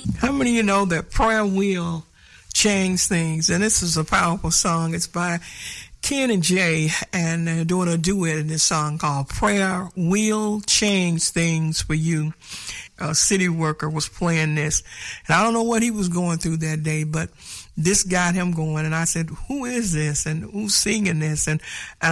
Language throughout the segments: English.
How many of you know that prayer will change things? And this is a powerful song. It's by Ken and Jay, and they're doing a duet in this song called Prayer Will Change Things for You. A city worker was playing this, and I don't know what he was going through that day, but this got him going. And I said, who is this and who's singing this? And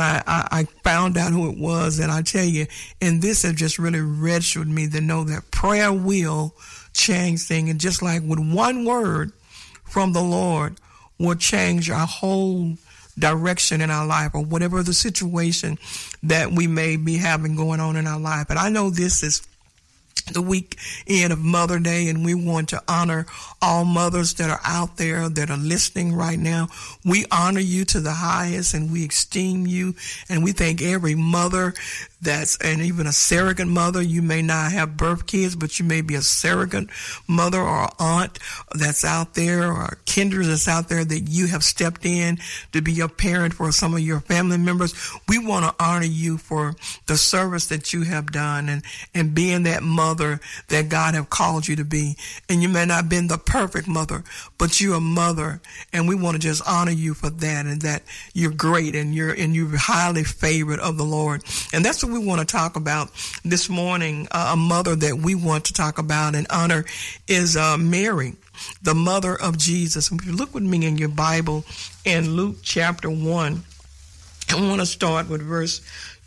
I found out who it was. And I tell you, and this has just really registered me to know that prayer will change things. And just like with one word from the Lord will change our whole direction in our life, or whatever the situation that we may be having going on in our life. And I know this is the weekend of Mother Day, and we want to honor all mothers that are out there that are listening right now. We honor you to the highest, and we esteem you, and we thank every mother and even a surrogate mother. You may not have birth kids, but you may be a surrogate mother or aunt that's out there, or a kindred that's out there that you have stepped in to be a parent for some of your family members. We want to honor you for the service that you have done and being that mother that God have called you to be. And you may not have been the perfect mother, but you're a mother, and we want to just honor you for that, and that you're great and you're highly favored of the Lord. And that's what we want to talk about this morning. A mother that we want to talk about and honor is Mary, the mother of Jesus. And if you look with me in your Bible in Luke chapter 1, I want to start with verse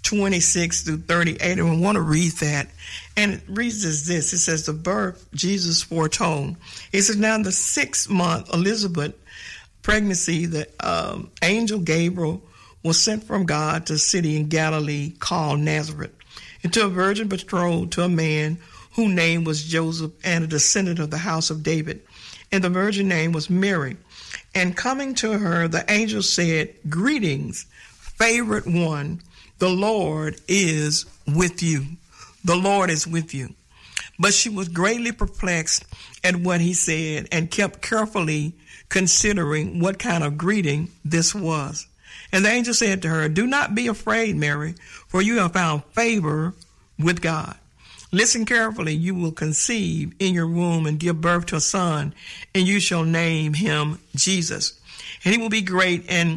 26 through 38, and I want to read that. And it reads as this. It says, the birth Jesus foretold. It says, now in the 6th month, Elizabeth pregnancy, the angel Gabriel was sent from God to a city in Galilee called Nazareth, and to a virgin betrothed to a man whose name was Joseph, and a descendant of the house of David. And the virgin name was Mary. And coming to her, the angel said, greetings, favored one, the Lord is with you. The Lord is with you. But she was greatly perplexed at what he said, and kept carefully considering what kind of greeting this was. And the angel said to her, do not be afraid, Mary, for you have found favor with God. Listen carefully, you will conceive in your womb and give birth to a son, and you shall name him Jesus. And he will be great, and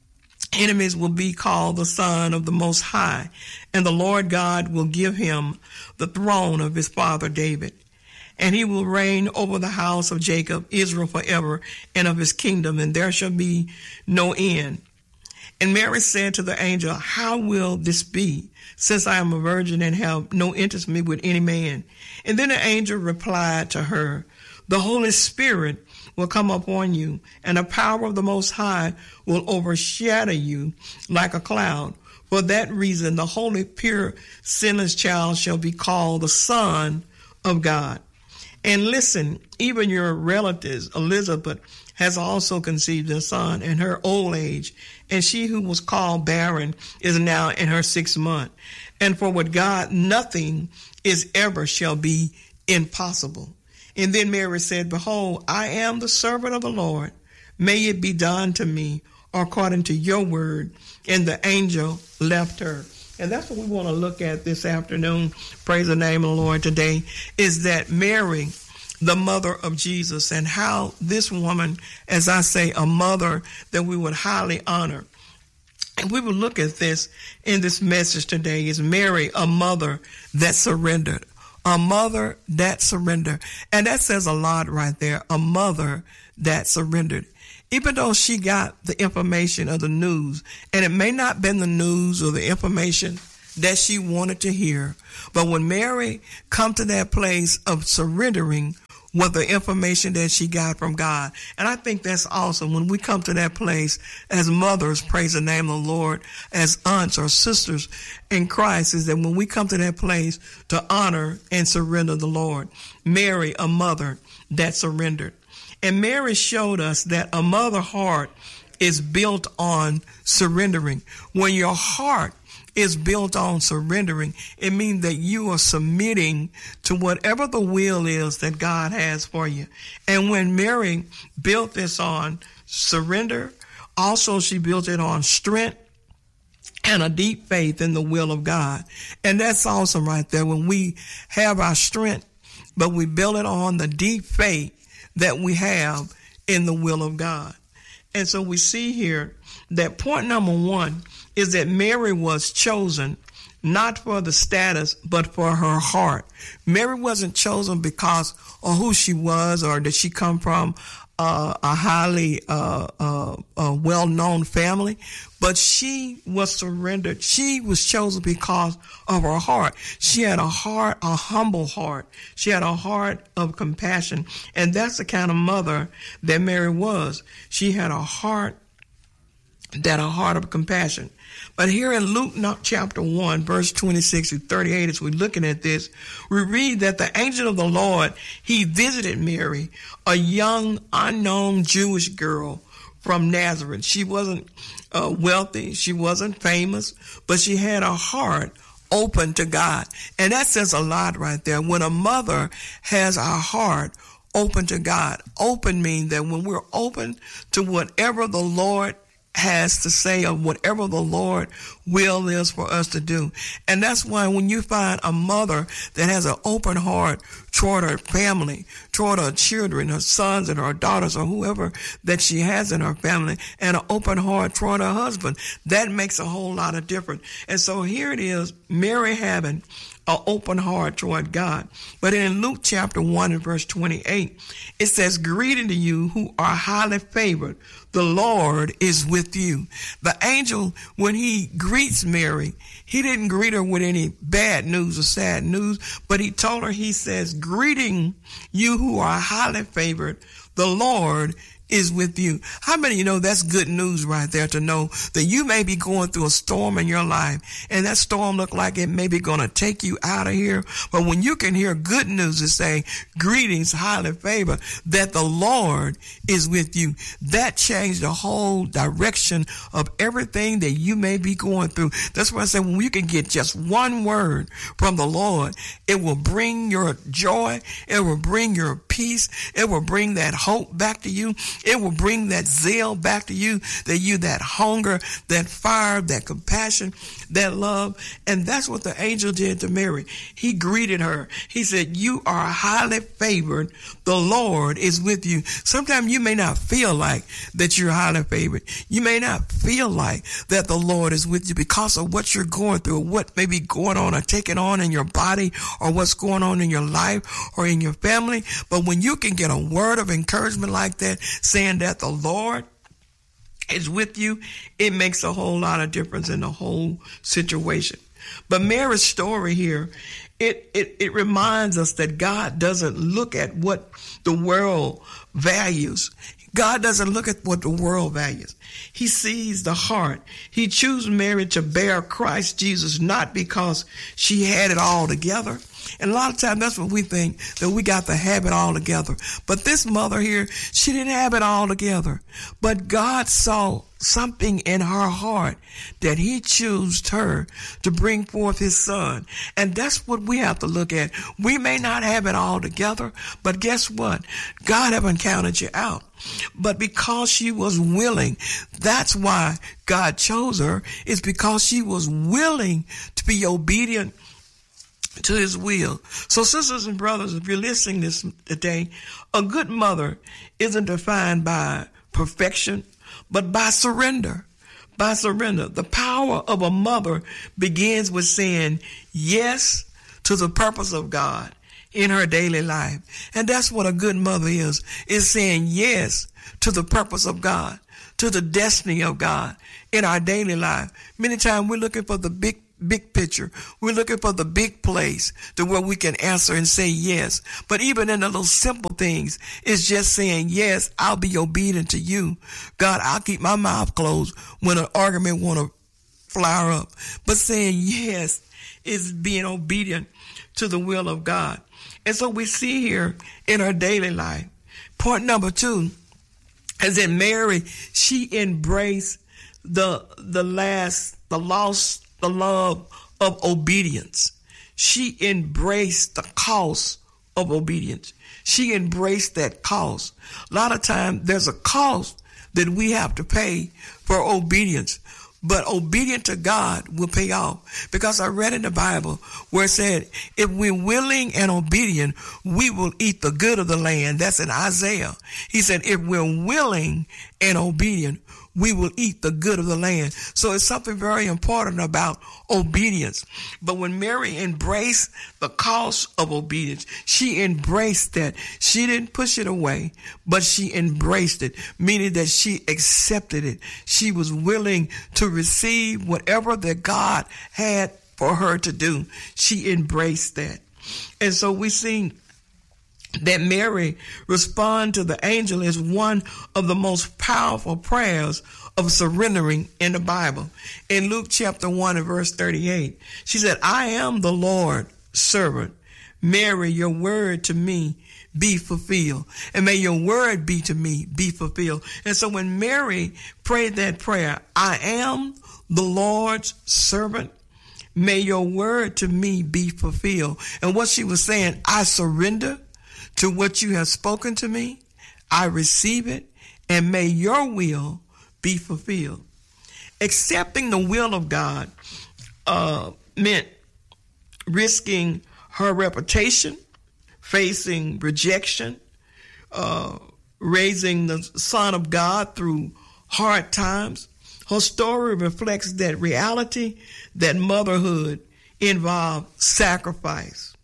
enemies will be called the Son of the Most High. And the Lord God will give him the throne of his father David. And he will reign over the house of Jacob, Israel forever, and of his kingdom, and there shall be no end. And Mary said to the angel, how will this be, since I am a virgin and have no intimacy with any man? And then the angel replied to her, the Holy Spirit will come upon you, and the power of the Most High will overshadow you like a cloud. For that reason, the holy, pure, sinless child shall be called the Son of God. And listen, even your relatives, Elizabeth, has also conceived a son in her old age, and she who was called barren is now in her 6th month. And for with God, nothing is ever shall be impossible. And then Mary said, behold, I am the servant of the Lord. May it be done to me according to your word. And the angel left her. And that's what we want to look at this afternoon. Praise the name of the Lord today, is that Mary, the mother of Jesus, and how this woman, as I say, a mother that we would highly honor. And we will look at this in this message today, is Mary, a mother that surrendered. A mother that surrendered. And that says a lot right there. A mother that surrendered. Even though she got the information of the news, and it may not have been the news or the information that she wanted to hear, but when Mary come to that place of surrendering with the information that she got from God. And I think that's awesome when we come to that place as mothers, praise the name of the Lord, as aunts or sisters in Christ, is that when we come to that place to honor and surrender the Lord. Mary, a mother that surrendered. And Mary showed us that a mother heart is built on surrendering. When your heart is built on surrendering, it means that you are submitting to whatever the will is that God has for you. And when Mary built this on surrender, also she built it on strength and a deep faith in the will of God. And that's awesome right there. When we have our strength but we build it on the deep faith that we have in the will of God. And so we see here that point number one is that Mary was chosen not for the status, but for her heart. Mary wasn't chosen because of who she was or did she come from a highly well-known family, but she was surrendered. She was chosen because of her heart. She had a heart, a humble heart. She had a heart of compassion, and that's the kind of mother that Mary was. She had a heart of compassion. But here in Luke chapter 1, verse 26 to 38, as we're looking at this, we read that the angel of the Lord, he visited Mary, a young, unknown Jewish girl from Nazareth. She wasn't wealthy. She wasn't famous, but she had a heart open to God. And that says a lot right there. When a mother has a heart open to God, open means that when we're open to whatever the Lord has to say of whatever the Lord will is for us to do. And that's why when you find a mother that has an open heart toward her family, toward her children, her sons and her daughters or whoever that she has in her family, and an open heart toward her husband, that makes a whole lot of difference. And so here it is, Mary having an open heart toward God. But in Luke chapter 1 and verse 28, it says, "Greeting to you who are highly favored. The Lord is with you." The angel, when he greets Mary, he didn't greet her with any bad news or sad news, but he told her, he says, "Greeting you who are highly favored. The Lord is with you." How many of you know that's good news right there, to know that you may be going through a storm in your life, and that storm look like it may be going to take you out of here. But when you can hear good news to say, "Greetings, highly favored," that the Lord is with you, that changed the whole direction of everything that you may be going through. That's why I say when you can get just one word from the Lord, it will bring your joy, it will bring your peace, it will bring that hope back to you. It will bring that zeal back to you, that hunger, that fire, that compassion, that love. And that's what the angel did to Mary. He greeted her. He said, "You are highly favored. The Lord is with you." Sometimes you may not feel like that you're highly favored. You may not feel like that the Lord is with you because of what you're going through, what may be going on or taking on in your body, or what's going on in your life or in your family. But when you can get a word of encouragement like that, saying that the Lord is with you, it makes a whole lot of difference in the whole situation. But Mary's story here, it reminds us that God doesn't look at what the world values. God doesn't look at what the world values. He sees the heart. He chose Mary to bear Christ Jesus, not because she had it all together. And a lot of times that's what we think, that we got to have it all together. But this mother here, she didn't have it all together. But God saw something in her heart that he chose her to bring forth his son. And that's what we have to look at. We may not have it all together, but guess what? God haven't counted you out. But because she was willing, that's why God chose her, is because she was willing to be obedient to his will. So sisters and brothers, if you're listening this today, a good mother isn't defined by perfection, but by surrender. By surrender. The power of a mother begins with saying yes to the purpose of God in her daily life. And that's what a good mother is saying yes to the purpose of God, to the destiny of God in our daily life. Many times we're looking for the big picture. We're looking for the big place to where we can answer and say yes. But even in the little simple things, it's just saying, yes, I'll be obedient to you. God, I'll keep my mouth closed when an argument want to flare up. But saying yes is being obedient to the will of God. And so we see here in her daily life, point number 2 is that Mary, she embraced the love of obedience. She embraced the cost of obedience. She embraced that cost. A lot of times there's a cost that we have to pay for obedience. but obedient to God will pay off. Because I read in the Bible where it said, if we're willing and obedient, we will eat the good of the land. That's in Isaiah. He said, if we're willing and obedient, we will eat the good of the land. So it's something very important about obedience. But when Mary embraced the cost of obedience, she embraced that. She didn't push it away, but she embraced it, meaning that she accepted it. She was willing to receive whatever that God had for her to do. She embraced that. And so we see that Mary respond to the angel is one of the most powerful prayers of surrendering in the Bible. In Luke chapter 1 and verse 38, she said, I am the Lord's servant. Mary, your word to me be fulfilled. And may your word be to me be fulfilled. And so when Mary prayed that prayer, I am the Lord's servant. May your word to me be fulfilled. And what she was saying, I surrender to what you have spoken to me. I receive it, and may your will be fulfilled. Accepting the will of God meant risking her reputation, facing rejection, raising the Son of God through hard times. Her story reflects that reality, that motherhood involved sacrifice.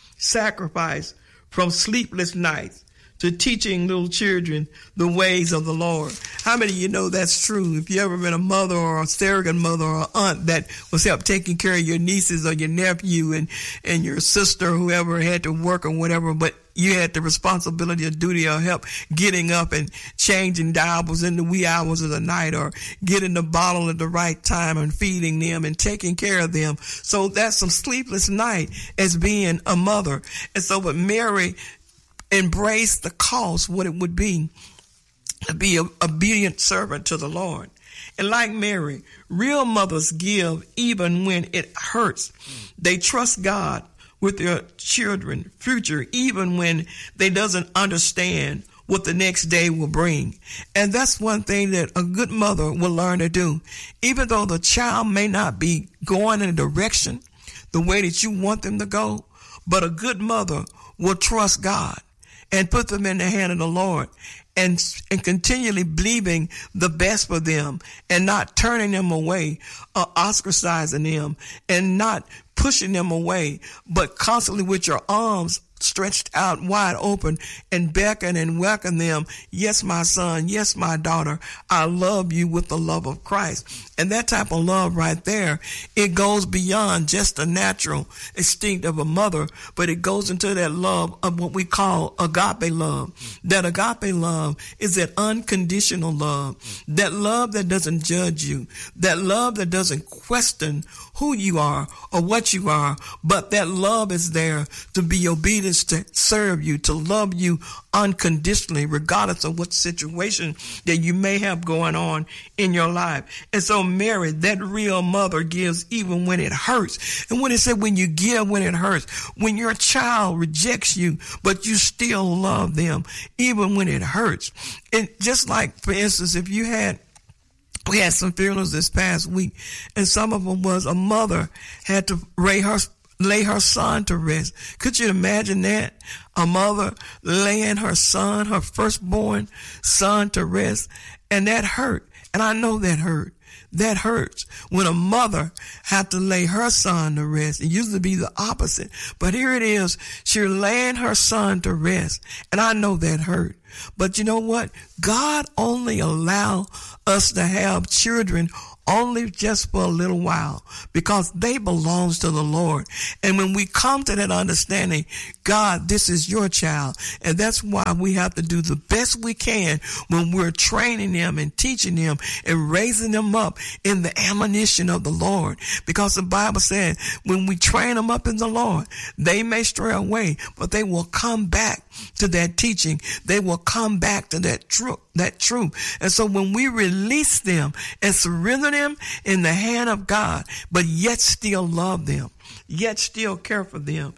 Sacrifice from sleepless nights to teaching little children the ways of the Lord. How many of you know that's true? If you ever been a mother or a surrogate mother or aunt that was help taking care of your nieces or your nephew and your sister, whoever had to work or whatever, but you had the responsibility or duty or help getting up and changing diapers in the wee hours of the night, or getting the bottle at the right time and feeding them and taking care of them. So that's some sleepless night as being a mother. And so with Mary, embrace the cost, what it would be to be an obedient servant to the Lord. And like Mary, real mothers give even when it hurts. They trust God with their children's future, even when they doesn't understand what the next day will bring. And that's one thing that a good mother will learn to do. Even though the child may not be going in a direction the way that you want them to go, but a good mother will trust God and put them in the hand of the Lord, and continually believing the best for them, and not turning them away or ostracizing them, and not pushing them away, but constantly with your arms stretched out wide open and beckon and welcome them. Yes, my son. Yes, my daughter. I love you with the love of Christ. And that type of love right there, it goes beyond just the natural instinct of a mother, but it goes into that love of what we call agape love. That agape love is that unconditional love, that love that doesn't judge you, that love that doesn't question who you are or what you are, but that love is there to be obedient, to serve you, to love you unconditionally, regardless of what situation that you may have going on in your life. And so Mary, that real mother, gives even when it hurts. And when it said when you give when it hurts, when your child rejects you, but you still love them, even when it hurts. And just like, for instance, if you we had some funerals this past week, and some of them was a mother had to lay her son to rest. Could you imagine that? A mother laying her son, her firstborn son, to rest. And that hurt. And I know that hurt. That hurts when a mother had to lay her son to rest. It used to be the opposite. But here it is. She's laying her son to rest. And I know that hurt. But you know what? God only allow us to have children only just for a little while, because they belongs to the Lord. And when we come to that understanding, God, this is your child. And that's why we have to do the best we can when we're training them and teaching them and raising them up in the admonition of the Lord. Because the Bible said when we train them up in the Lord, they may stray away, but they will come back to that teaching. They will come back to that truth. And so when we release them and surrender them in the hand of God, but yet still love them, yet still care for them,